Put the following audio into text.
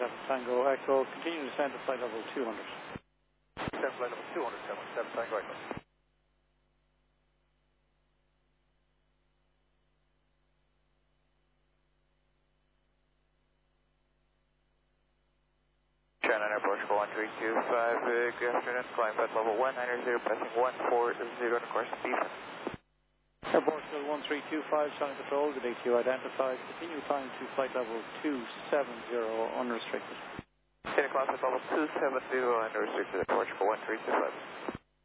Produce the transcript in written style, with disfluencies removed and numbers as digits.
Tango Echo, continue to descend to flight level 200. Descend flight level 200, 717 Tango Echo. China Airport 1325, good afternoon, flying flight level 190, passing 140, of course, defense. Airport 1325, China Control, good day to you identified. Continue climb to flight level 270, unrestricted. Continue climb flight level 270, unrestricted, Airport 1325.